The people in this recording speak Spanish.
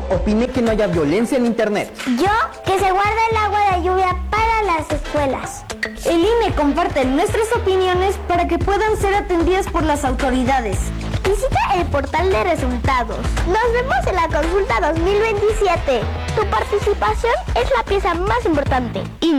opiné que no haya violencia en Internet. Yo, que se guarde el agua de lluvia para las escuelas. El INE comparte nuestras opiniones para que puedan ser atendidas por las autoridades. Visita el portal de resultados. Nos vemos en la consulta 2027. Tu participación es la pieza más importante. INE.